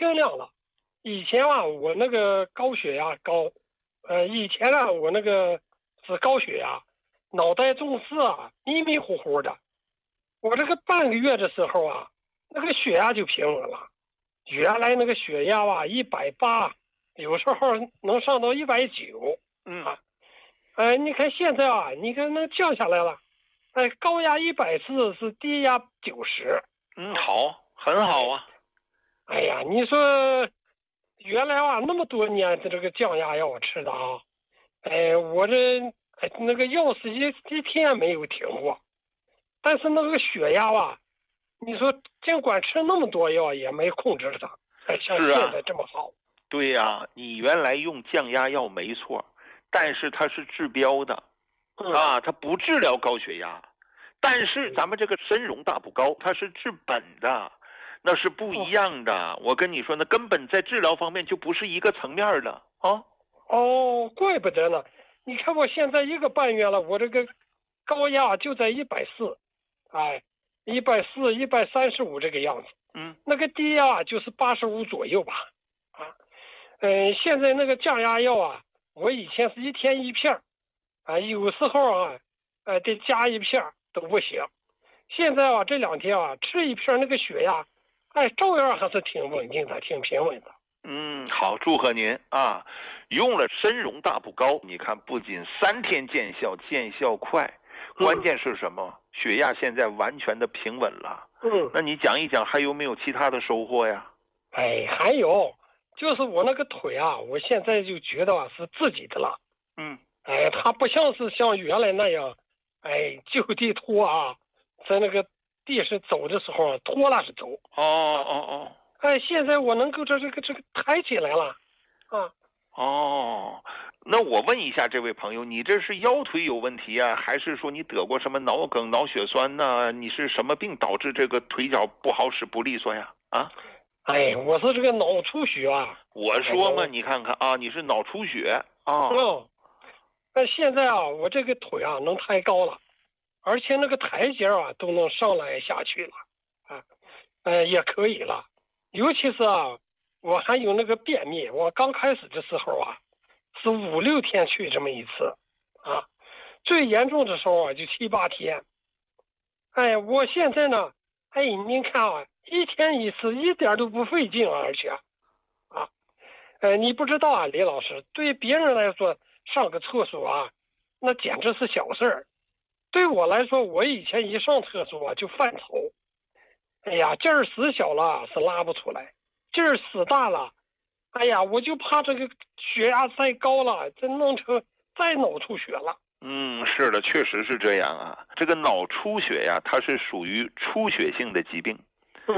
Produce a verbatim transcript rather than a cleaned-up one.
清亮了。以前啊，我那个高血压高，呃，以前啊，我那个是高血压，脑袋中刺啊，迷迷糊糊的。我这个半个月的时候啊，那个血压就平稳了。原来那个血压啊，一百八，有时候能上到一百九。 嗯啊，呃，你看现在啊，你看那降下来了，哎，高压一百四是低压九十。 嗯，好，很好啊。 哎呀，你说原来啊那么多年的这个降压药吃的啊，哎，我这哎那个药是一一天没有停过，但是那个血压啊，你说尽管吃那么多药也没控制它，哎，像是啊现在这么好。 对呀、你原来用降压药没错，但是它是治标的， 嗯啊，它不治疗高血压。但是咱们这个参茸大补膏，它是治本的，那是不一样的。我跟你说，那根本在治疗方面就不是一个层面的啊。 哦，怪不得呢。你看我现在一个半月了，我这个高压就在一百四，哎，一百四、一百三十五这个样子。 嗯， 那个低压就是八十五左右吧。啊，嗯，现在那个降压药啊，我以前是一天一片儿，啊，有时候啊，呃，得加一片儿都不行。现在啊，这两天啊，吃一片儿那个血压，哎，照样还是挺稳定的，挺平稳的。 嗯，好，祝贺您啊！用了参茸大补膏，你看不仅三天见效，见效快，关键是什么？血压现在完全的平稳了。 嗯， 那你讲一讲还有没有其他的收获呀？ 哎，还有就是我那个腿啊，我现在就觉得啊是自己的了。 嗯， 哎，它不像是像原来那样，哎，就地拖啊，在那个地上走的时候啊拖拉着走。 哦哦哦哎，现在我能够这这个这个抬起来了，啊， 哦，那我问一下这位朋友，你这是腰腿有问题啊，还是说你得过什么脑梗、脑血栓呢？你是什么病导致这个腿脚不好使、不利索呀？啊？ 哎，我是这个脑出血啊。 我说嘛， 哎你看看啊，你是脑出血啊。 哦，那现在啊，我这个腿啊能抬高了，而且那个台阶啊都能上来下去了，啊，呃也可以了。尤其是啊，我还有那个便秘，我刚开始的时候啊，是五六天去这么一次，啊，最严重的时候啊就七八天。哎，我现在呢，哎，您看啊，一天一次，一点都不费劲啊，而且，啊，呃，你不知道啊，李老师，对别人来说上个厕所啊，那简直是小事儿。对我来说，我以前一上厕所啊就犯愁。哎呀，劲儿使小了是拉不出来，劲儿使大了，哎呀，我就怕这个血压再高了，这弄成再脑出血了。 嗯，是的，确实是这样啊。这个脑出血呀，它是属于出血性的疾病